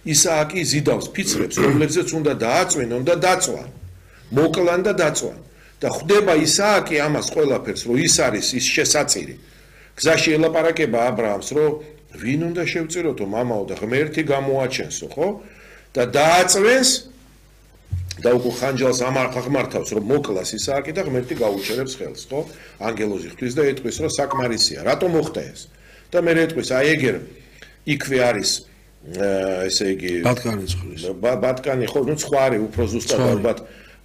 ისააკი ზიდავს ფიცრებს, რომლებზეც უნდა დააწვენონ და დაწვან, მოკლან და დაწვან. და ხვდება ისააკი ამას ყველაფერს, რომ ის არის ის შესაწირი. გზაში ელაპარაკება ა ブラ ამს, რომ ვინ უნდა შევწიროთო მამაო და ღმერთი გამოაჩენსო, ხო? და დააწვენს და უკვე ხანჯალს აღმართავს, რომ მოკლას ისააკი და ღმერთი გაუჩერებს ხელს, ხო? ანგელოზი ხვთვის და ეტყვის, რომ საკმარისია. რატომ მოხდა ეს? და მე ეტყვის, აი ეგერ იქვე არის ესე იგი ბატკანი ცხრის. ბატკანი ხო, ნუ ცხარი უფრო ზუსტად ალბათ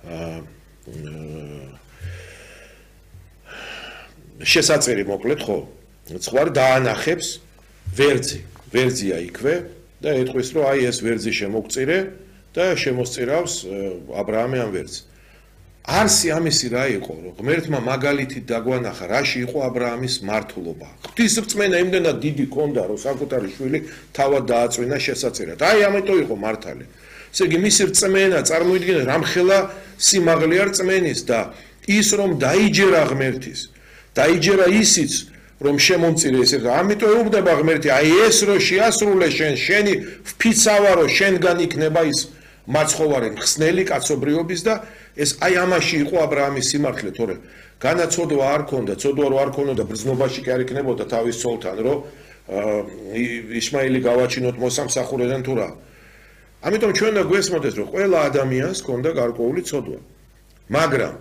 შესაწერი მოკლედ ხო? ცხარი დაანახებს ვერძია იქვე და ეტყვის, რომ აი ეს ვერძი შემოგწირე და შემოსწირავს ა ブラ ამ ვერძს. არსი ამისი რა იყო, რომ ღმერთმა მაგალითით დაგვანახა, რაში იყო ა ブラ ამის მართლობა. ღვთისმრწმენა იმდენად დიდი ქონდა, რომ საკუთარი შვილი თავად დააწვინა შესაწირად. აი ამიტომ იყო მართალი. ესე იგი მისი რწმენა წარმოიდგინეთ რამხელა სიმაღლე არ რწმენის და ის რომ დაიჯერა ღმერთის, დაიჯერა ისიც რომ შემომწირე ესე და ამიტომ ეუბნება ღმერთი, აი ეს რო შეასრულე შენი ვფიცავა რომ შენგან იქნება ის მაცხოვარი ხსნელი კაცობრიობის და ეს აი ამაში იყო ა ブラ ამის სიმართლე, თორე განაცოდვა არ ქონდა, ცოდვა რო არ ქონოდა ბრძნობაში კი არ იქნებოდა თავის ცოლთან, რომ ისმაილი გავაჩინოთ მოსამსახურედან თუ რა. ამიტომ ჩვენ და გვესმოდეს, რომ ყველა ადამიანს ქონდა გარკვეული ცოდვა. მაგრამ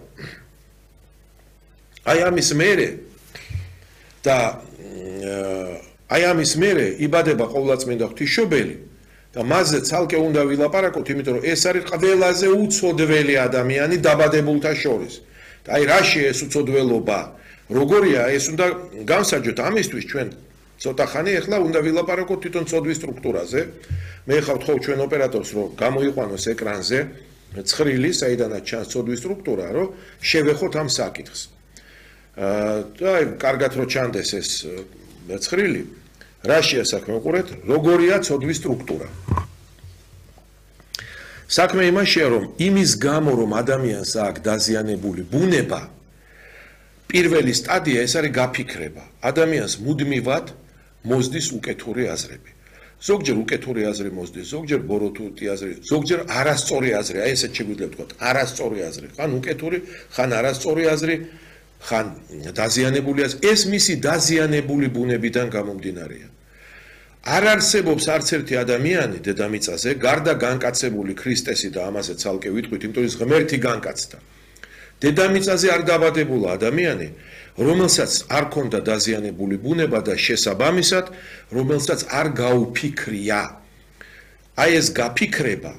აი ამის მერე და აი ამის მერე იბადება ყოვლადწმინდა ღვთისმშობელი და მასზე ცალკე უნდა ვილაპარაკოთ, იმიტომ რომ ეს არის ყველაზე უცოდველი ადამიანი დაბადებულთა შორის. და აი რაში ეს უცოდველობა? როგორია ეს უნდა განსაჯოთ ამისთვის ჩვენ ცოტა ხანი ახლა უნდა ვილაპარაკოთ თვითონ ცოდვის სტრუქტურაზე. მე ხავთ ხო ჩვენ ოპერატორს რომ გამოიყვანოს ეკრანზე ცხრილი, საიდანაც ჩანს ცოდვის სტრუქტურა, რომ შევეხოთ ამ საკითხს. და აი კარგად რო ჩანდეს ეს ცხრილი, რაშია საქმე უყურეთ, როგორია ცოდვის სტრუქტურა. საქმე იმაშია, რომ იმის გამო რომ ადამიანს აქვს დაზიანებული ბუნება, პირველი სტადია ეს არის გაფიქრება. ადამიანს მუდმივად მოსდის უკეთური აზრები. ზოგჯერ უკეთური აზრი მოსდის, ზოგჯერ ბოროტუტი აზრი, ზოგჯერ არასწორი აზრი, აი ესეც შეგვიძლია ვთქვათ, არასწორი აზრი, ხან უკეთური, ხან არასწორი აზრი, ხან დაზიანებული აზრი. ეს მისი დაზიანებული ბუნებიდან გამომდინარეა. არ არსებობს არც ერთი ადამიანი დედამიწაზე, გარდა განკაცებული ქრისტესი და ამაზე ცალკე ვიტყვით, იმიტომ ის ღმერთი განკაცდა. დედამიწაზე არ დაბადებულა ადამიანი, რომელსაც არ ქონდა დაზიანებული ბუნება და შესაბამისად, რომელსაც არ გაუფიქრია. აი ეს გაფიქრება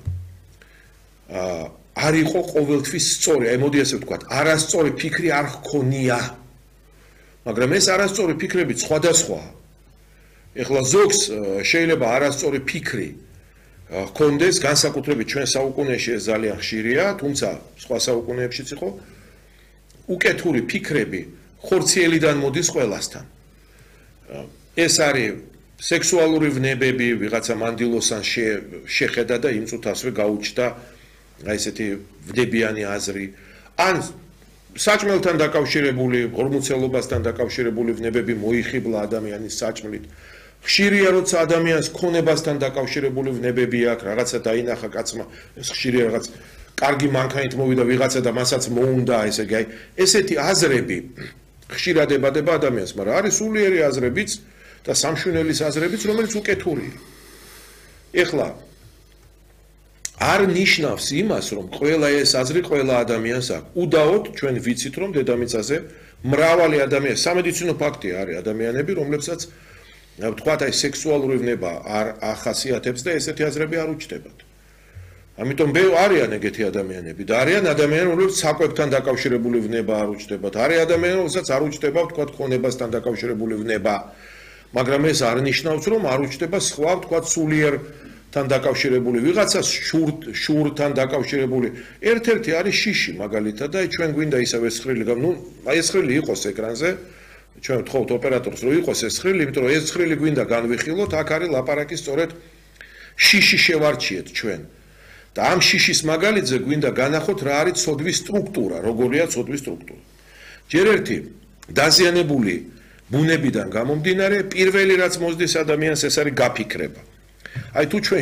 არ იყო ყოველთვის სწორი, აი მოდი ასე ვთქვათ, არასწორი ფიქრი არ ჰქონია. მაგრამ ეს არასწორი ფიქრები სხვადასხვაა. ეხლა ზოგს შეიძლება არასწორი ფიქრი ჰქონდეს, განსაკუთრებით ჩვენ საუკუნეში ეს ძალიან ხშირია, თუმცა სხვა საუკუნეებშიც იყო. უკეთური ფიქრები ხორციელიდან მოდის ყველასთან. ეს არის სექსუალური ვნებები, ვიღაცა მანდილოსან შეხედა და იმ წუთს ასევე გაუჩნდა აი ესეთი ვნებიანი აზრი, ან საჭმელთან დაკავშირებული, ღორმუცელობასთან დაკავშირებული ვნებები მოიხიბლა ადამიანის საჭმლით. ხშირია როცა ადამიანს ქონებასთან დაკავშირებული ვნებები აქვს, რაღაცა დაინახა კაცმა, ეს ხშირია რაღაც კარგი მანქანით მოვიდა ვიღაცა და მასაც მოუნდა, ესე იგი, ესეთი აზრები ხშირად ებადება ადამიანს, მაგრამ არის სულიერი აზრებიც და სამშვენელის აზრებიც, რომელიც უკეთურია. ეხლა არ ნიშნავს იმას, რომ ყველა ეს აზრი ყველა ადამიანს აქვს. უდაოდ ჩვენ ვიცით, რომ დედამიწაზე მრავალი ადამიანი, სამედიცინო ფაქტია, არის ადამიანები, რომლებსაც ვთქვათ, აი სექსუალური ვნება არ ახასიათებს და ესეთი აზრები არ უჩნდებათ. ამიტომ არიან ეგეთი ადამიანები და არიან ადამიანები, რომლებსაც საკვებთან დაკავშირებული ვნება არ უჩნდებათ. არის ადამიანები, რომელსაც არ უჩნდება, ვთქვათ, ქონებასთან დაკავშირებული ვნება. მაგრამ ეს არ ნიშნავს, რომ არ უჩნდება სხვა, ვთქვათ, სულიერთან დაკავშირებული ვიღაცას შურთან დაკავშირებული. ერთ-ერთი არის შიში მაგალითად და ჩვენ გვინდა ისევ ეს ცხრილი, ნუ აი ეს ცხრილი იყოს ეკრანზე. ჩვენ ვთხოვთ ოპერატორს, რომ იყოს ეს ცხრილი, იმიტომ რომ ეს ცხრილი გვინდა განვიხილოთ, აქ არის ლაპარაკი სწორედ შიში შევარჩიეთ ჩვენ. და ამ შიშის მაგალითზე გვინდა განახოთ რა არის ცოდვის სტრუქტურა, როგორია ცოდვის სტრუქტურა. ჯერ ერთი დაზიანებული ბუნებიდან გამომდინარე, პირველი რაც მოსდის ადამიანს ეს არის გაფიქრება. აი თუ ჩვენ